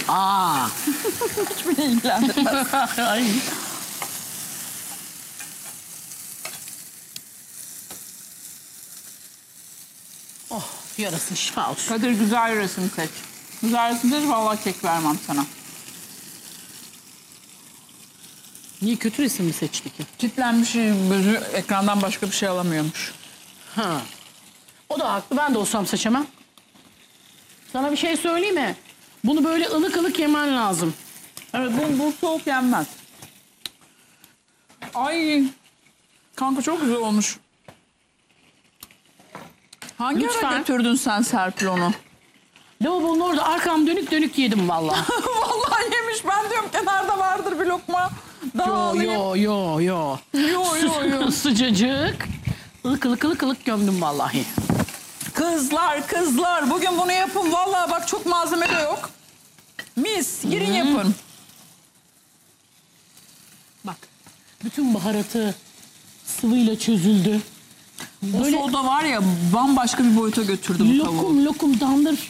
Aa. Hiç beni ilgilendirmez. Ay. Oh, yarasın şifa olsun. Kadir güzel resim seç. Güzel resim seç, vallahi kek vermem sana. Niye kötü resim mi seçti ki? Kitlenmiş, gözü ekrandan başka bir şey alamıyormuş. Ha. O da haklı. Ben de olsam seçemem. Sana bir şey söyleyeyim mi? Bunu böyle ılık ılık yemen lazım. Evet, bu soğuk yenmez. Ay, kanka çok güzel olmuş. Hangi Lütfen. ara götürdün sen Serpil onu? Lavabonun orada arkam dönük dönük yedim vallahi. Vallahi yemiş. Ben diyorum kenarda vardır bir lokma. Daha alayım. yo. Yo. Sıcacık. Ilık ılık gömdüm vallahi. Kızlar bugün bunu yapın. Vallahi bak çok malzeme de yok. Mis, girin yapın. Bak. Bütün baharatı sıvıyla çözüldü. Böyle o da var ya, bambaşka bir boyuta götürdü bu tavuğu. Lokum dandır.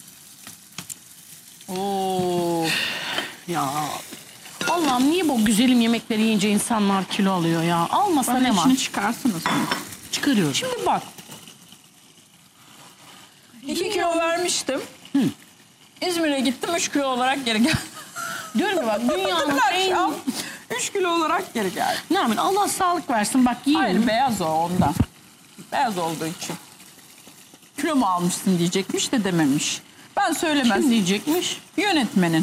Oo. Ya Allah'ım niye bu güzelim yemekleri yiyince insanlar kilo alıyor ya? Almasa Bana ne var? işini çıkarsınız mı? Çıkarıyorum. Şimdi bak. 2 kilo vermiştim. İzmir'e gittim, 3 kilo olarak geri geldim. Diyorum ya bak dünyanın en... Akşam 3 kilo olarak geri geldim. Ne yapayım Allah sağlık versin bak yiyelim. Hayır, beyaz o ondan. Beyaz olduğu için. Kilo mu almışsın diyecekmiş de dememiş. Ben söylemez. Kim diyecekmiş? Yönetmenin.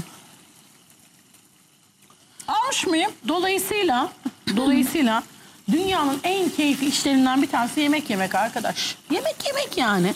Almış mıyım? Dolayısıyla dünyanın en keyifli işlerinden bir tanesi yemek yemek arkadaş. Yemek yani.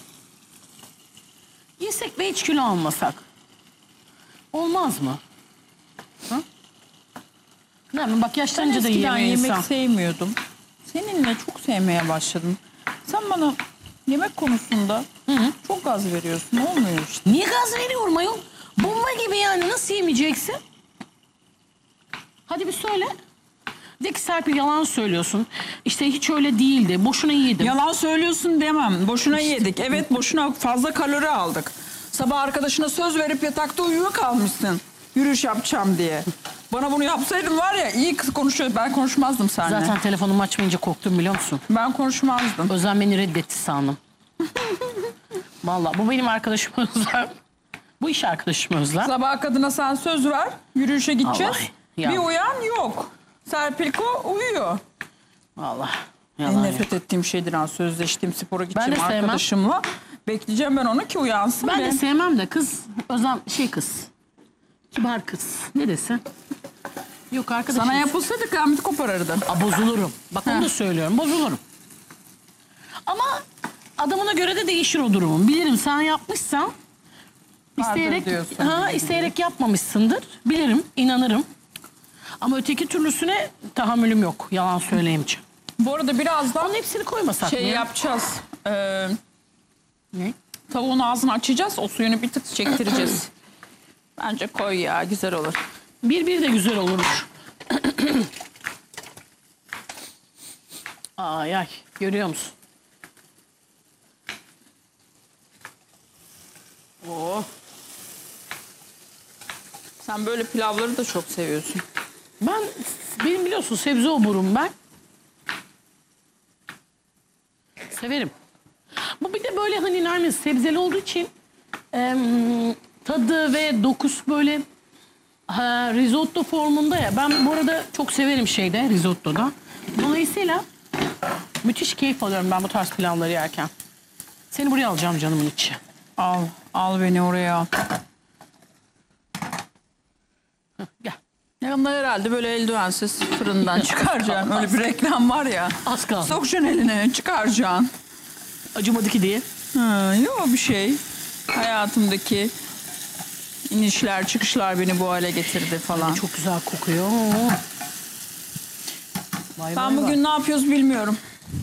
Yesek ve hiç kilo almasak. Olmaz mı? Ha? Ne mi? Bak yaşlanınca da Eskiden yiyemiyor yemek insan. sevmiyordum. Seninle çok sevmeye başladım. Sen bana yemek konusunda çok gaz veriyorsun. Olmuyor işte. Niye gaz veriyorum ayol? Bomba gibi yani nasıl yemeyeceksin? Hadi bir söyle. De ki Serpil yalan söylüyorsun. İşte hiç öyle değildi. Boşuna yedim. Yalan söylüyorsun demem. Boşuna yedik. Evet, boşuna fazla kalori aldık. Sabah arkadaşına söz verip yatakta uyuyakalmışsın. Yürüyüş yapacağım diye. Bana bunu yapsaydın var ya, iyi kız konuşuyor. Ben konuşmazdım seninle. Zaten telefonumu açmayınca korktum biliyor musun? Ben konuşmazdım. Özlem beni reddetti sandım. Vallahi bu benim arkadaşım Özlem. Bu iş arkadaşım Özlem. Sabah kadına sen söz ver. Yürüyüşe gideceğiz. Vallahi, ya. Bir uyan yok. Serpilko uyuyor. Vallahi. En Yalan nefret ettiğim şeydir ha, sözleştiğim spora gideceğim de sevmem. arkadaşımla. Bekleyeceğim ben onu ki uyansın. Ben de sevmem de kız. Özlem kız. Kibar kız. Ne desin? Yok arkadaşım. Sana yapılsaydı kıyameti koparırdın. Bozulurum. Bak onu da söylüyorum. Bozulurum. Ama adamına göre de değişir o durumun. Bilirim sen yapmışsan isteyerek diyorsun. isteyerek yapmamışsındır. Bilirim, inanırım. Ama öteki türlüsüne tahammülüm yok. Yalan söyleyemeyeceğim. Bu arada birazdan Onun hepsini koymasak mı ya? yapacağız. Ne? Tavuğun ağzını açacağız. O suyunu bir tık çektireceğiz. Bence koy ya, güzel olur. Bir de güzel olurmuş. Ay görüyor musun? Oh. Sen böyle pilavları da çok seviyorsun. Benim biliyorsun sebze oburum ben. Severim. Bu bir de böyle hani nermin sebzeli olduğu için tadı ve dokusu böyle risotto formunda ya. Ben bu arada çok severim risottoda. Dolayısıyla müthiş keyif alıyorum ben bu tarz pilavları yerken. Seni buraya alacağım canımın içi. Al beni oraya. Gel. Yanında herhalde böyle eldivensiz fırından çıkaracağım. Öyle bir reklam var ya. Az kaldı. Sokacaksın eline, çıkaracaksın. Acımadı ki diye. Yok bir şey. Hayatımdaki inişler çıkışlar beni bu hale getirdi falan. Çok güzel kokuyor. Ben bugün ne yapıyoruz bilmiyorum.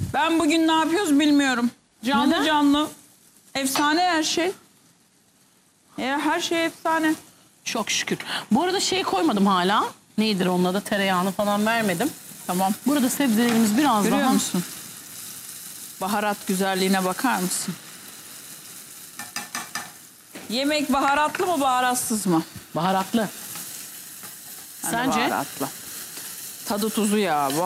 Canlı Neden? canlı. Efsane her şey. Her şey efsane. Çok şükür. Bu arada koymadım hala. Nedir onun adı? Tereyağını falan vermedim. Tamam. Burada sebzelerimiz biraz Görüyor daha... musun? Baharat güzelliğine bakar mısın? Yemek baharatlı mı, baharatsız mı? Baharatlı. Ben de Sence? baharatlı. Tadı tuzu ya.